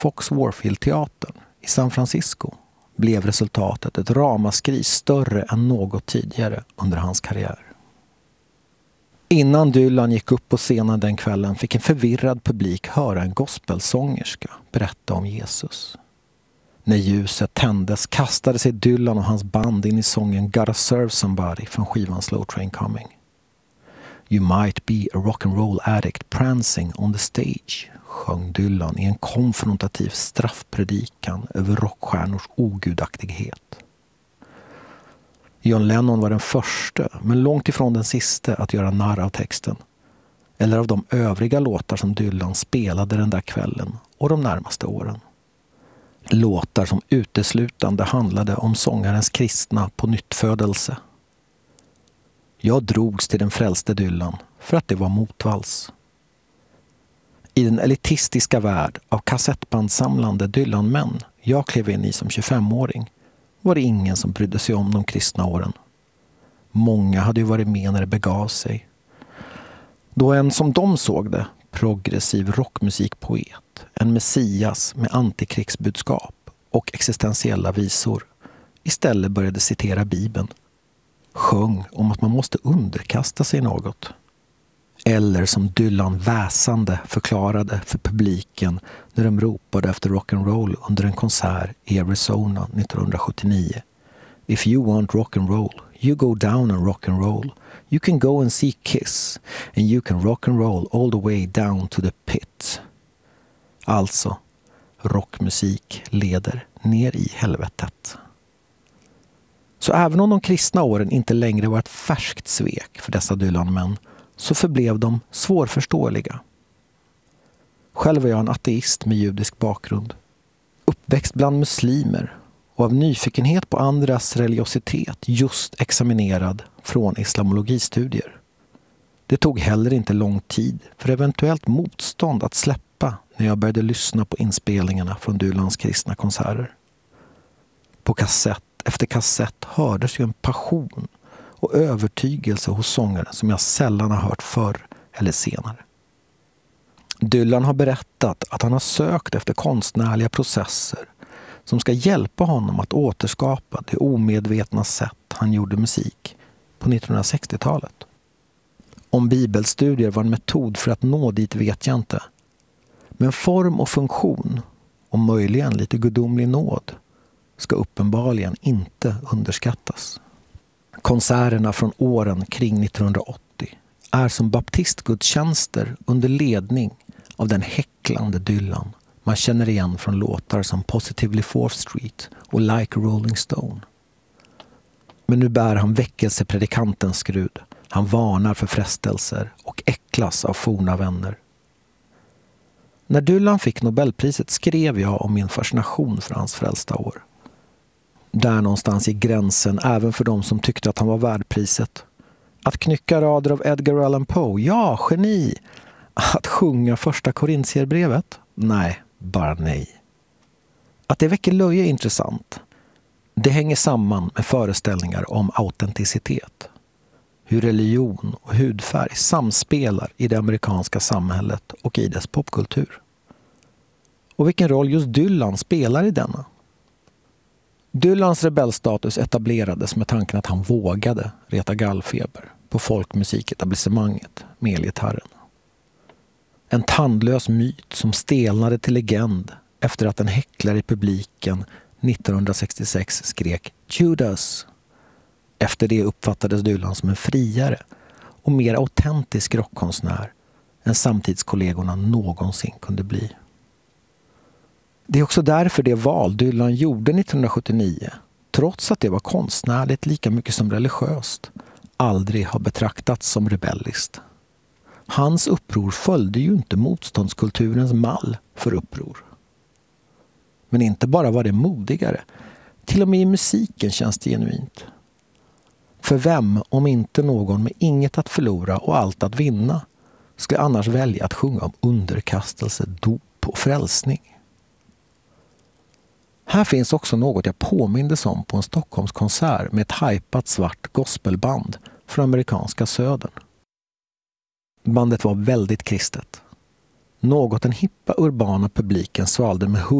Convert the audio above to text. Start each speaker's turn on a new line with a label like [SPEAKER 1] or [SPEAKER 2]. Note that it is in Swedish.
[SPEAKER 1] Fox Warfield-teatern i San Francisco blev resultatet ett ramaskri större än något tidigare under hans karriär. Innan Dylan gick upp på scenen den kvällen fick en förvirrad publik höra en gospelsångerska berätta om Jesus. När ljuset tändes kastade sig Dylan och hans band in i sången Gotta Serve Somebody från skivan Slow Train Coming. You might be a rock'n'roll addict prancing on the stage, sjöng Dylan i en konfrontativ straffpredikan över rockstjärnors ogudaktighet. John Lennon var den första, men långt ifrån den sista, att göra narr av texten. Eller av de övriga låtar som Dylan spelade den där kvällen och de närmaste åren. Låtar som uteslutande handlade om sångarens kristna på nyttfödelse. Jag drogs till den frälste Dylan för att det var motvalls. I den elitistiska värld av kassettbandsamlande Dylan-män jag klev in i som 25-åring var det ingen som brydde sig om de kristna åren. Många hade ju varit med när det begav sig. Då en, som de såg det, progressiv rockmusikpoet, en messias med antikrigsbudskap och existentiella visor, istället började citera Bibeln, sjöng om att man måste underkasta sig något. Eller som Dylan väsande förklarade för publiken när de ropade efter rock'n'roll under en konsert i Arizona 1979. If you want rock'n'roll, you go down and rock'n'roll. You can go and see Kiss and you can rock'n'roll all the way down to the pit. Alltså, rockmusik leder ner i helvetet. Så även om de kristna åren inte längre var ett färskt svek för dessa Dylan-män, så förblev de svårförståeliga. Själv är jag en ateist med judisk bakgrund. Uppväxt bland muslimer och av nyfikenhet på andras religiositet just examinerad från islamologistudier. Det tog heller inte lång tid för eventuellt motstånd att släppa när jag började lyssna på inspelningarna från Dylans kristna konserter. På kassett efter kassett hördes ju en passion och övertygelse hos sångaren som jag sällan har hört förr eller senare. Dylan har berättat att han har sökt efter konstnärliga processer som ska hjälpa honom att återskapa det omedvetna sätt han gjorde musik på 1960-talet. Om bibelstudier var en metod för att nå dit vet jag inte. Men form och funktion, och möjligen lite gudomlig nåd, ska uppenbarligen inte underskattas. Konserterna från åren kring 1980 är som baptistgudstjänster under ledning av den häcklande Dylan man känner igen från låtar som Positively 4th Street och Like a Rolling Stone. Men nu bär han väckelsepredikantens skrud. Han varnar för frestelser och äcklas av forna vänner. När Dylan fick Nobelpriset skrev jag om min fascination för hans frälsta år. Där någonstans i gränsen även för de som tyckte att han var värd priset. Att knycka rader av Edgar Allan Poe, ja, geni. Att sjunga första Korintierbrevet? Nej, bara nej. Att det väcker löje är intressant. Det hänger samman med föreställningar om autenticitet. Hur religion och hudfärg samspelar i det amerikanska samhället och i dess popkultur. Och vilken roll just Dylan spelar i denna. Dylans rebellstatus etablerades med tanken att han vågade reta gallfeber på folkmusiketablissemanget med elgitarren. En tandlös myt som stelnade till legend efter att en häcklare i publiken 1966 skrek Judas. Efter det uppfattades Dylan som en friare och mer autentisk rockkonstnär än samtidskollegorna någonsin kunde bli. Det är också därför det val Dylan gjorde 1979, trots att det var konstnärligt lika mycket som religiöst, aldrig har betraktats som rebelliskt. Hans uppror följde ju inte motståndskulturens mall för uppror. Men inte bara var det modigare, till och med i musiken känns det genuint. För vem, om inte någon med inget att förlora och allt att vinna, skulle annars välja att sjunga om underkastelse, dop och frälsning? Här finns också något jag påmindes om på en Stockholmskonsert med ett hypat svart gospelband från amerikanska södern. Bandet var väldigt kristet. Något den hippa urbana publiken svalde med